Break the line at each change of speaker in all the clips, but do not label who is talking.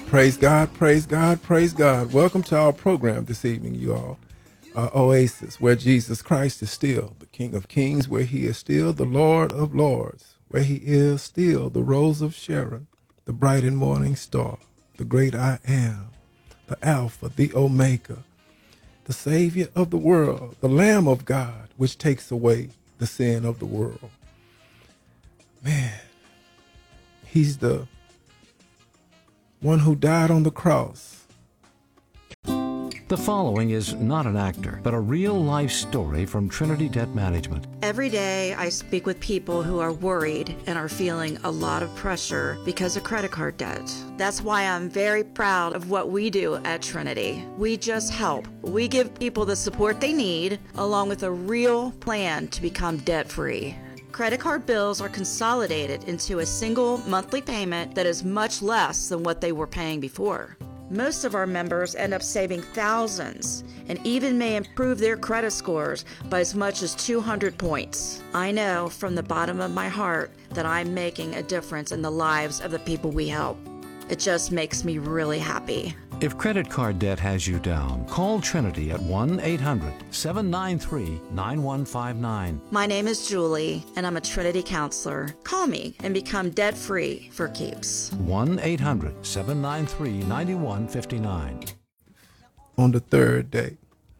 Praise God, praise God, praise God. Welcome to our program this evening, you all. Oasis, where Jesus Christ is still the King of Kings, where he is still the Lord of Lords, where he is still the Rose of Sharon, the bright and morning star, the great I am, the Alpha, the Omega, the Savior of the world, the Lamb of God, which takes away the sin of the world. Man, he's the one who died on the cross.
The following is not an actor, but a real-life story from Trinity Debt Management.
Every day I speak with people who are worried and are feeling a lot of pressure because of credit card debt. That's why I'm very proud of what we do at Trinity. We just help. We give people the support they need, along with a real plan to become debt-free. Credit card bills are consolidated into a single monthly payment that is much less than what they were paying before. Most of our members end up saving thousands and even may improve their credit scores by as much as 200 points. I know from the bottom of my heart that I'm making a difference in the lives of the people we help. It just makes me really happy.
If credit card debt has you down, call Trinity at 1-800-793-9159.
My name is Julie, and I'm a Trinity counselor. Call me and become debt-free for keeps.
1-800-793-9159.
On the third day,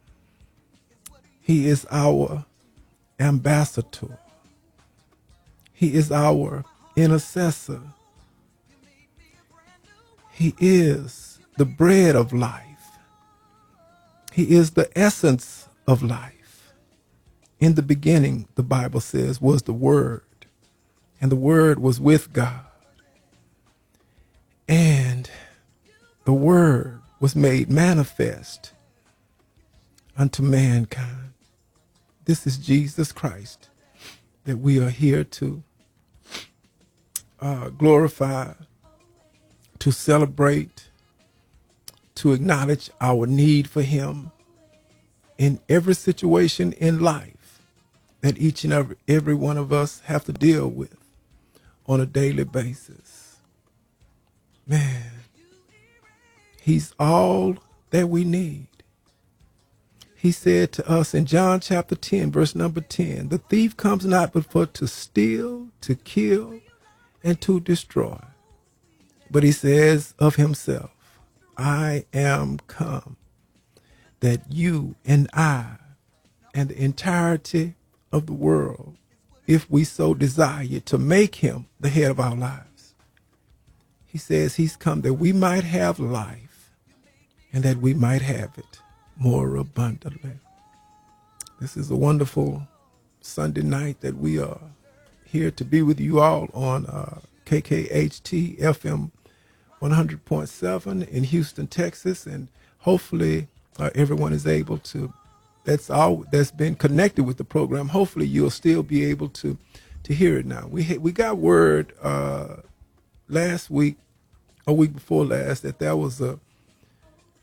he is our ambassador. He is our intercessor. He is the bread of life. He is the essence of life. In the beginning, the Bible says, was the Word, and the Word was with God. And the Word was made manifest unto mankind. This is Jesus Christ that we are here to glorify, to celebrate, to acknowledge our need for him in every situation in life that each and every one of us have to deal with on a daily basis. Man, he's all that we need. He said to us in John chapter 10, verse number 10, the thief comes not but for to steal, to kill, and to destroy. But he says of himself, I am come that you and I and the entirety of the world, if we so desire to make him the head of our lives. He says he's come that we might have life and that we might have it more abundantly. This is a wonderful Sunday night that we are here to be with you all on KKHT FM 100.7 in Houston, Texas, and hopefully everyone is able to, that's been connected with the program. Hopefully you'll still be able to hear it now. We got word last week, a week before last, that there was a